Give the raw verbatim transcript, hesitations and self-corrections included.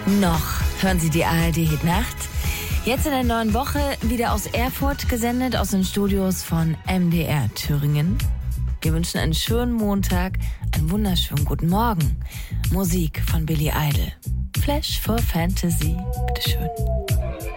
Noch hören Sie die A R D Hit Nacht. Jetzt in der neuen Woche wieder aus Erfurt gesendet, aus den Studios von M D R Thüringen. Wir wünschen einen schönen Montag, einen wunderschönen guten Morgen. Musik von Billy Idol. Flash for Fantasy. Bitteschön.